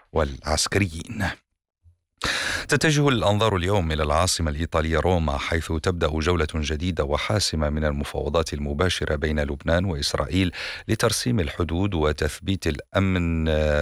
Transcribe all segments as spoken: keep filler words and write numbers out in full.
والعسكريين. تتجه الأنظار اليوم إلى العاصمة الإيطالية روما، حيث تبدأ جولة جديدة وحاسمة من المفاوضات المباشرة بين لبنان وإسرائيل لترسيم الحدود وتثبيت الأمن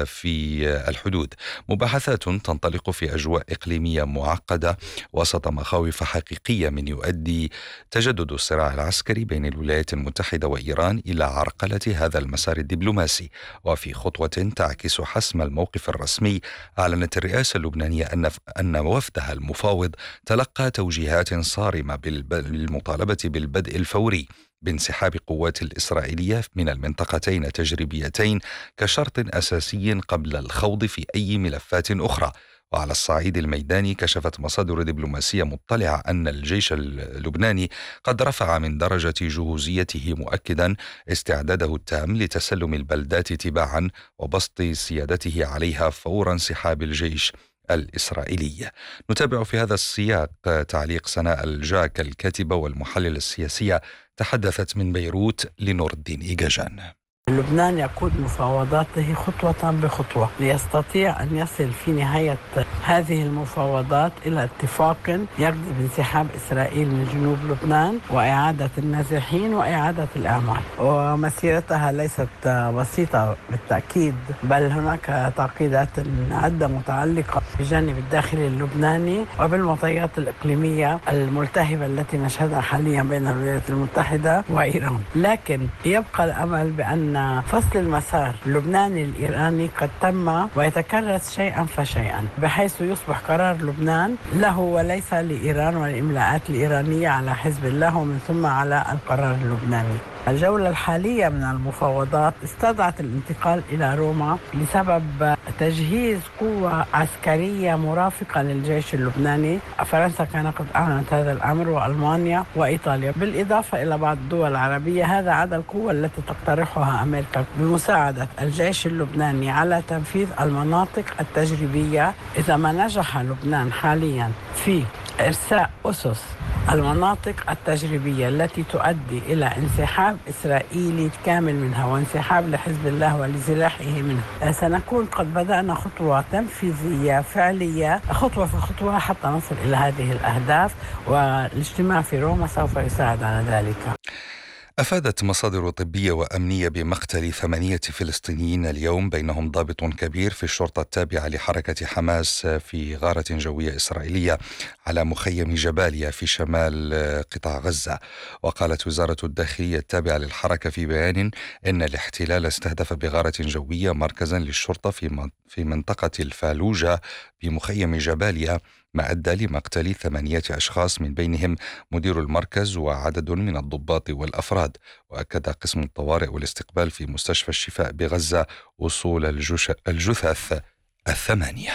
في الحدود. مباحثات تنطلق في أجواء إقليمية معقدة وسط مخاوف حقيقية من يؤدي تجدد الصراع العسكري بين الولايات المتحدة وإيران إلى عرقلة هذا المسار الدبلوماسي. وفي خطوة تعكس حسم الموقف الرسمي، أعلنت الرئاسة اللبنانية أن أن وفدها المفاوض تلقى توجيهات صارمة بالمطالبة بالبدء الفوري بانسحاب قوات الإسرائيلية من المنطقتين تجريبيتين كشرط أساسي قبل الخوض في أي ملفات أخرى. وعلى الصعيد الميداني، كشفت مصادر دبلوماسية مطلعة أن الجيش اللبناني قد رفع من درجة جهوزيته، مؤكدا استعداده التام لتسلم البلدات تباعا وبسط سيادته عليها فور انسحاب الجيش الإسرائيلي. نتابع في هذا السياق تعليق سناء الجاك الكاتبة والمحللة السياسية، تحدثت من بيروت لنور الدين إيجاجان. لبنان يقود مفاوضاته خطوة بخطوة ليستطيع أن يصل في نهاية هذه المفاوضات إلى اتفاق يقضي بانسحاب إسرائيل من جنوب لبنان وإعادة النازحين وإعادة الأعمال. ومسيرتها ليست بسيطة بالتأكيد، بل هناك تعقيدات عدة متعلقة بالجانب الداخلي اللبناني وبالمعطيات الإقليمية الملتهبة التي نشهدها حاليا بين الولايات المتحدة وإيران. لكن يبقى الأمل بأن فصل المسار اللبناني الإيراني قد تم ويتكرس شيئا فشيئا، بحيث يصبح قرار لبنان له وليس لإيران والإملاءات الإيرانية على حزب الله ومن ثم على القرار اللبناني. الجولة الحالية من المفاوضات استدعت الانتقال إلى روما لسبب تجهيز قوة عسكرية مرافقة للجيش اللبناني. فرنسا كانت قد أعلنت هذا الأمر، وألمانيا وإيطاليا، بالإضافة إلى بعض الدول العربية. هذا عدا القوة التي تقترحها أمريكا بمساعدة الجيش اللبناني على تنفيذ المناطق التجريبية. إذا ما نجح لبنان حاليا في إرساء أسس المناطق التجريبية التي تؤدي إلى انسحاب إسرائيلي كامل منها وانسحاب لحزب الله ولسلاحه منها، سنكون قد بدأنا خطوة تنفيذية فعلية خطوة في خطوة حتى نصل إلى هذه الأهداف، والاجتماع في روما سوف يساعد على ذلك. أفادت مصادر طبية وأمنية بمقتل ثمانية فلسطينيين اليوم، بينهم ضابط كبير في الشرطة التابعة لحركة حماس في غارة جوية إسرائيلية على مخيم جباليا في شمال قطاع غزة. وقالت وزارة الداخلية التابعة للحركة في بيان إن الاحتلال استهدف بغارة جوية مركزا للشرطة في منطقة الفالوجة بمخيم جباليا، ما أدى لمقتل ثمانية أشخاص من بينهم مدير المركز وعدد من الضباط والأفراد. وأكد قسم الطوارئ والاستقبال في مستشفى الشفاء بغزة وصول الجثث الثمانية.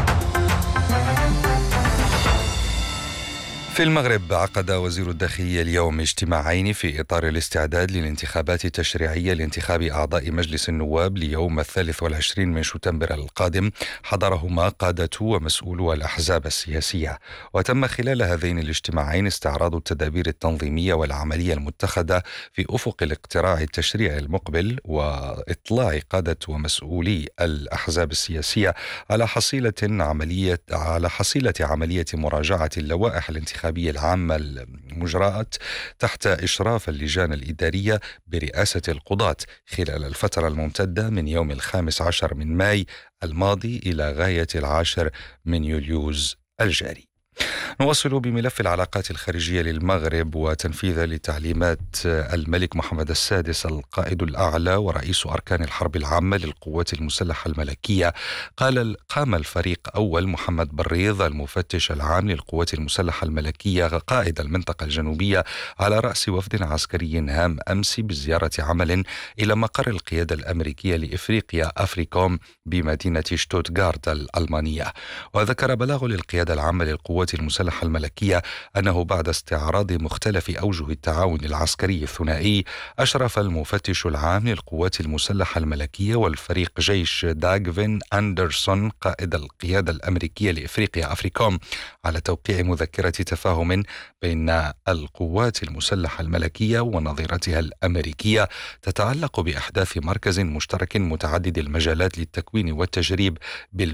في المغرب، عقد وزير الداخلية اليوم اجتماعين في إطار الاستعداد للانتخابات التشريعية لانتخاب أعضاء مجلس النواب ليوم الثالث والعشرين من شتنبر القادم، حضرهما قادة ومسؤولو الأحزاب السياسية. وتم خلال هذين الاجتماعين استعراض التدابير التنظيمية والعملية المتخذة في أفق الاقتراع التشريعي المقبل، وإطلاع قادة ومسؤولي الأحزاب السياسية على حصيلة عملية على حصيلة عملية مراجعة اللوائح الانتخابية العامة المجرات تحت إشراف اللجان الإدارية برئاسة القضاة خلال الفترة الممتدة من يوم الخامس عشر من ماي الماضي إلى غاية العاشر من يوليوز الجاري. نواصل بملف العلاقات الخارجية للمغرب، وتنفيذا لتعليمات الملك محمد السادس القائد الأعلى ورئيس أركان الحرب العامة للقوات المسلحة الملكية. قال قام الفريق أول محمد بريض المفتش العام للقوات المسلحة الملكية قائد المنطقة الجنوبية على رأس وفد عسكري هام أمس بزيارة عمل إلى مقر القيادة الأمريكية لإفريقيا أفريكوم بمدينة شتوتغارت الألمانية. وذكر بلاغ للقيادة العامة للقوات المسلحة الملكية أنه بعد استعراض مختلف أوجه التعاون العسكري الثنائي، أشرف المفتش العام للقوات المسلحة الملكية والفريق جيش داغفين أندرسون قائد القيادة الأمريكية لإفريقيا أفريكوم على توقيع مذكرة تفاهم بين القوات المسلحة الملكية ونظيرتها الأمريكية تتعلق بإحداث مركز مشترك متعدد المجالات للتكوين والتجريب